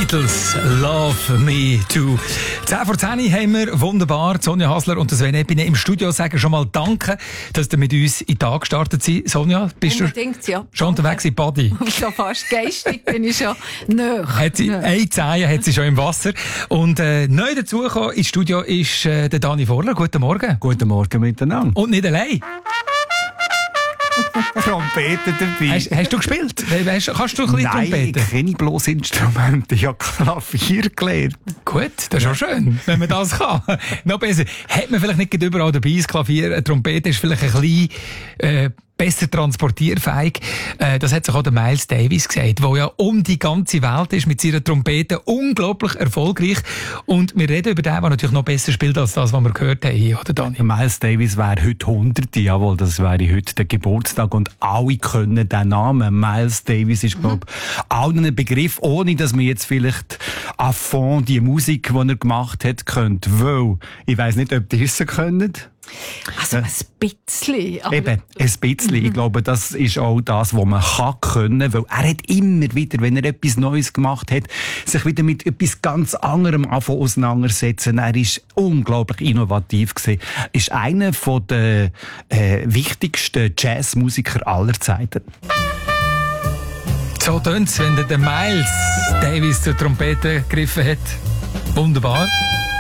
Beatles, Love Me Too. 10 vor 10 haben wir, wunderbar, Sonja Hasler und Sven Epine im Studio. Sagen schon mal Danke, dass ihr mit uns in den Tag gestartet seid. Sonja, bist unbedingt, du ja. schon unterwegs in Body? Schon fast geistig bin ich schon näher. Eine Zehe hat sie schon im Wasser. Und neu dazugekommen ins Studio ist der Dani Vorler. Guten Morgen. Guten Morgen miteinander. Und nicht allein. Trompete dabei. Hast du gespielt? Kannst du ein bisschen Trompete? Nein, keine bloß Instrumente. Ich habe Klavier gelernt. Gut, das ist auch schön, wenn man das kann. Noch besser. Hat man vielleicht nicht überall dabei, das Klavier. Eine Trompete ist vielleicht ein bisschen besser transportierfähig. Das hat sich auch der Miles Davis gesagt, der ja um die ganze Welt ist mit seiner Trompete, unglaublich erfolgreich. Und wir reden über den, der natürlich noch besser spielt als das, was wir gehört haben hier, oder Dani? Miles Davis wäre heute 100, jawohl, das wäre heute der Geburtstag und alle können den Namen. Miles Davis ist, glaube ich, allen ein Begriff, ohne dass man jetzt vielleicht à fond die Musik, die er gemacht hat, könnte. Weil, ich weiss nicht, ob ihr es könnt. Also ein bisschen. Eben, ein bisschen. Ich glaube, das ist auch das, was man können kann, weil er hat immer wieder, wenn er etwas Neues gemacht hat, sich wieder mit etwas ganz anderem auseinandersetzen. Er ist unglaublich innovativ gewesen. Ist einer der wichtigsten Jazzmusiker aller Zeiten. So tönt's, wenn der Miles Davis zur Trompete gegriffen hat. Wunderbar.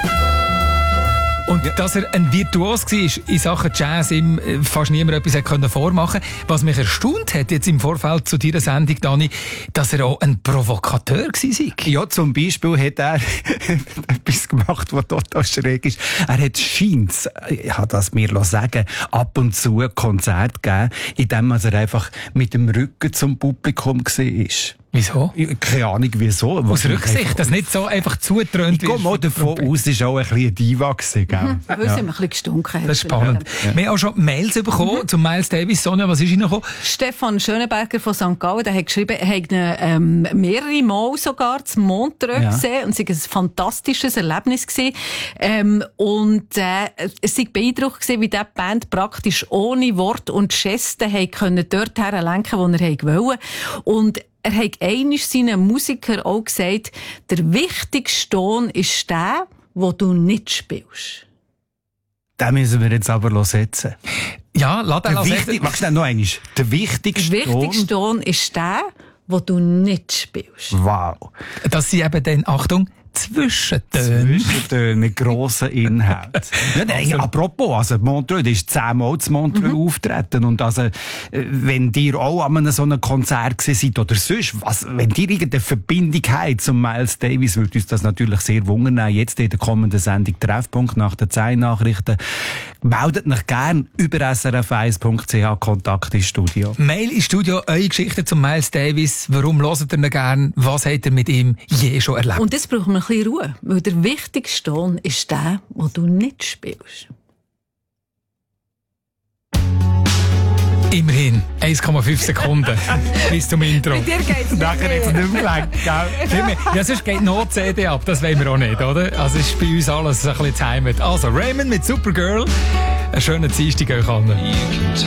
Und dass er ein Virtuos war in Sachen Jazz, ihm fast niemand etwas vormachen konnte. Was mich erstaunt hat jetzt im Vorfeld zu deiner Sendung, Dani, dass er auch ein Provokateur war. Ja, zum Beispiel hat er etwas gemacht, was total schräg ist. Er hat scheint's, ich habe das mir sagen, ab und zu ein Konzert gegeben, in dem er einfach mit dem Rücken zum Publikum war. Wieso? Keine Ahnung, wieso. Aus Rücksicht, dass nicht so einfach zutrönt wird. Ich gehe mal davon aus, es war auch ein bisschen eine Diva gewesen, gell? Weil es ein bisschen gestunken hat. Das ist spannend. Ja. Wir haben auch schon Mails bekommen zu Miles Davis. Sonja, was ist reingekommen? Stefan Schönenberger von St. Gallen, der hat geschrieben, er hat mehrere Mal sogar zum Montreux gesehen und es war ein fantastisches Erlebnis gewesen. Es war beeindruckt gewesen, wie diese Band praktisch ohne Wort und Gesten dort herlenken, wo er wollte. Und er hat einmal seinen Musikern auch gesagt, der wichtigste Ton ist der, den du nicht spielst. Den müssen wir jetzt aber setzen. Ja, lass den setzen. Magst du noch einmal? Der wichtigste Ton ist der, den du nicht spielst. Wow. Das sind eben dann, Achtung, Zwischentöne mit grossen Inhalten. Apropos, also Montreux, das ist 10-mal zu Montreux auftreten. Und also, wenn ihr auch an so einem Konzert seid oder sonst, wenn ihr irgendeine Verbindung habt zum Miles Davis, würde uns das natürlich sehr wundern. Jetzt in der kommenden Sendung Treffpunkt nach den 10 Nachrichten. Meldet euch gerne über srf1.ch Kontakt ins Studio. Mail ins Studio, eure Geschichte zum Miles Davis. Warum hört ihr ihn gerne? Was habt ihr mit ihm je schon erlebt? Und das braucht man ein bisschen Ruhe, weil der wichtigste Ton ist der, den du nicht spielst. Immerhin 1,5 Sekunden bis zum Intro. Bei dir geht's nicht Nachher jetzt nicht mehr lang, gell? Ja, sonst geht noch die CD ab, das wollen wir auch nicht, oder? Also ist bei uns alles ein bisschen zu Heimat. Also Raymond mit Supergirl. Einen schönen Dienstag euch allen.